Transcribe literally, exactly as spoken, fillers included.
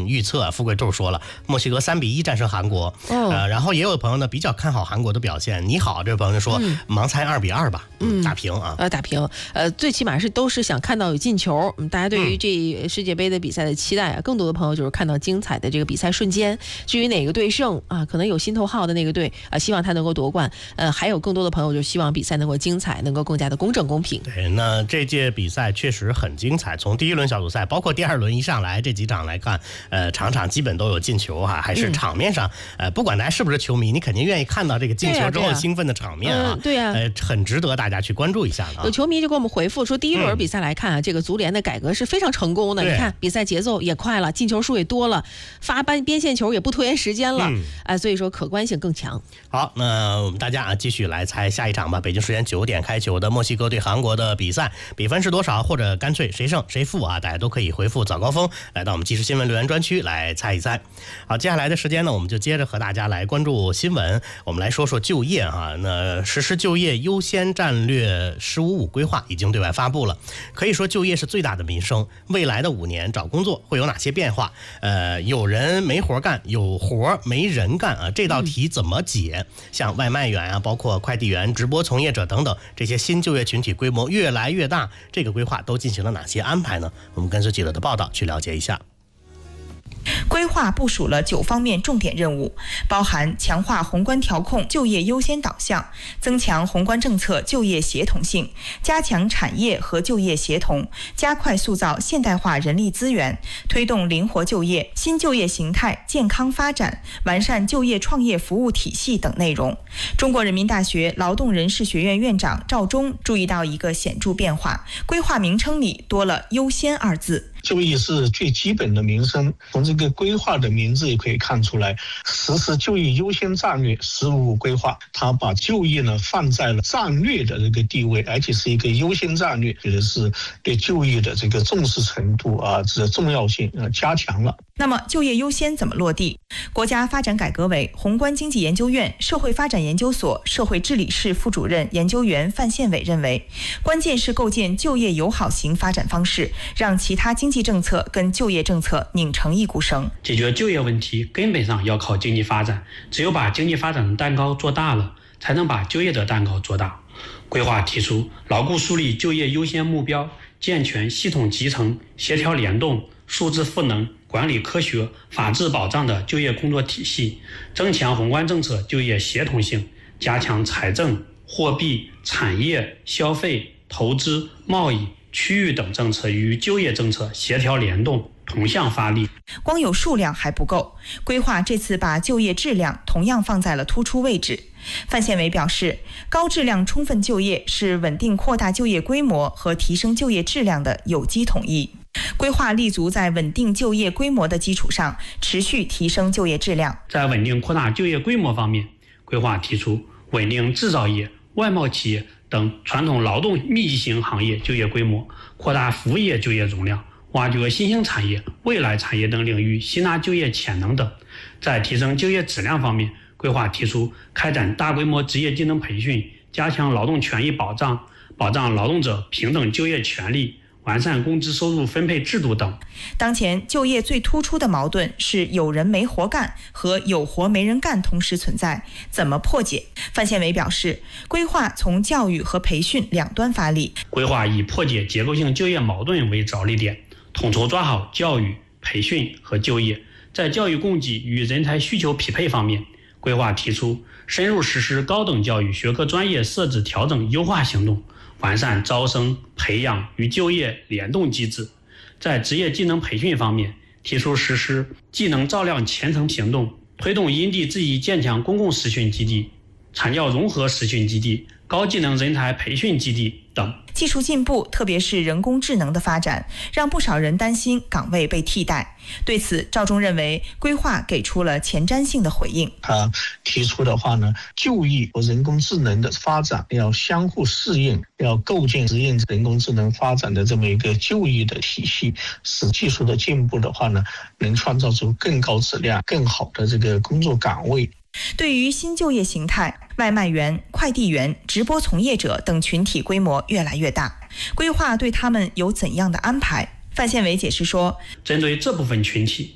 预测，富贵都说了，墨西哥三比一战胜韩国。哦、呃，然后也有朋友呢比较看好韩国的表现。你好，这位朋友说、嗯、盲猜二比二吧，嗯，打平啊， 呃，打平，呃，最起码是都是想看到有进球。嗯，大家对于这世界杯的比赛的期待啊，更多的朋友就是看到精彩的这个比赛瞬间。至于哪个队胜啊，可能有心头好的那个队啊，希望他能够夺冠。呃，还有更多的朋友就希望比赛能够精彩，能够更加的公正公平。 对，那这届比赛确实很精彩，从第一轮小组赛，包括第二轮一上来这几场来看，呃，场场基本都有进球哈、啊，还是场面上，嗯、呃，不管大家是不是球迷，你肯定愿意看到这个进球之后兴奋的场面啊， 对呀、啊， 呃，很值得大家去关注一下的、啊。 有球迷就给我们回复说，第一轮比赛来看啊，嗯、这个足联的改革是非常成功的。你看比赛节奏也快了，进球数也多了，发班边线球也不拖延时间了，啊、嗯呃，所以说可观性更强。 好，那我们大家啊继续来猜下一场吧。北京时间九点开球的墨西哥对韩国的比赛，比分是多少？或者干脆谁胜谁负啊？大家都可以回复早高峰来到我们即时新闻留言专区来猜一猜。好，接下来的时间呢，我们就接着和大家来关注新闻。我们来说说就业啊，那实施就业优先战略“十五五”规划已经对外发布了。可以说就业是最大的民生，未来的五年找工作会有哪些变化？呃，有人没活干，有活没人干啊，这道题怎么解？像外卖员啊，包括快递员、直播从业者等等，这些新就业群体规模越来越大，这个规划都进行了哪些安排呢？我们跟随记者的报道去了解一下。 规划部署了九方面重点任务，包含强化宏观调控就业优先导向，增强宏观政策就业协同性，加强产业和就业协同，加快塑造现代化人力资源，推动灵活就业、新就业形态健康发展，完善就业创业服务体系等内容。中国人民大学劳动人事学院院长赵忠注意到一个显著变化，规划名称里多了“优先”二字。 就业是最基本的民生，从这个规划的名字也可以看出来，实施就业优先战略“十五五”规划，它把就业呢放在了战略的这个地位，而且是一个优先战略，也就是对就业的这个重视程度啊，这重要性啊加强了。 那么就业优先怎么落地？国家发展改革委宏观经济研究院社会发展研究所社会治理室副主任研究员范宪伟认为，关键是构建就业友好型发展方式，让其他经济政策跟就业政策拧成一股绳。 解决就业问题根本上要靠经济发展，只有把经济发展的蛋糕做大了，才能把就业的蛋糕做大。规划提出牢固树立就业优先目标，健全系统集成、协调联动、数字赋能、管理科学、法治保障的就业工作体系，增强宏观政策就业协同性，加强财政、货币、产业、消费、投资、贸易、区域等政策与就业政策协调联动，同向发力。 光有数量还不够，规划这次把就业质量同样放在了突出位置。范宪伟表示，高质量充分就业是稳定扩大就业规模和提升就业质量的有机统一。规划立足在稳定就业规模的基础上，持续提升就业质量。 在稳定扩大就业规模方面，规划提出稳定制造业、外贸企业等传统劳动密集型行业就业规模，扩大服务业就业容量，挖掘新兴产业、未来产业等领域吸纳就业潜能等。在提升就业质量方面，规划提出开展大规模职业技能培训，加强劳动权益保障，保障劳动者平等就业权利，完善工资收入分配制度等。 当前就业最突出的矛盾是有人没活干和有活没人干同时存在，怎么破解？范宪伟表示，规划从教育和培训两端发力， 规划以破解结构性就业矛盾为着力点，统筹抓好教育、培训和就业。在教育供给与人才需求匹配方面，规划提出深入实施高等教育学科专业设置调整优化行动，完善招生、培养与就业联动机制。在职业技能培训方面，提出实施技能照亮前程行动，推动因地制宜建强公共实训基地、产教融合实训基地、高技能人才培训基地等。 技术进步，特别是人工智能的发展，让不少人担心岗位被替代。对此，赵忠认为规划给出了前瞻性的回应。 他提出的话呢，就业和人工智能的发展要相互适应，要构建实现人工智能发展的这么一个就业的体系，使技术的进步的话呢，能创造出更高质量、更好的这个工作岗位。 对于新就业形态，外卖员、快递员、直播从业者等群体规模越来越大，规划对他们有怎样的安排？范宪伟解释说， 针对这部分群体，